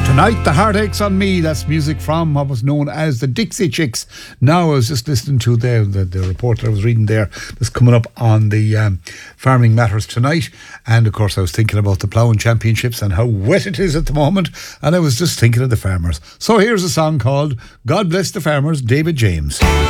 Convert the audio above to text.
Tonight, the heartaches on me. That's music from what was known as the Dixie Chicks. Now I was just listening to the report that I was reading there that's coming up on the Farming Matters tonight. And of course I was thinking about the ploughing championships and how wet it is at the moment. And I was just thinking of the farmers. So here's a song called God Bless the Farmers, David James.